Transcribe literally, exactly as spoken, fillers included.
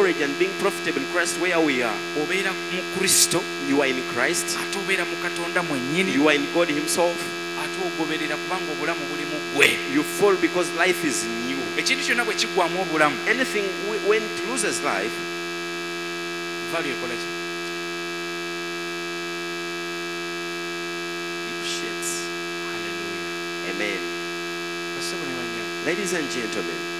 courage and being profitable in Christ where we are. obeera mu Kristo, You are in Christ. ate obeera mu Katonda mwennyini, You are in God himself. ate ogoberera kubanga obulamu buli mu ggwe. You fall because life is new. Ekintu kyonna bwe kiggwamu obulamu, Anything w- when it loses life, value ekola ki? depreciates. Hallelujah. Amen. Bassebo ne bannyabo, Ladies and gentlemen,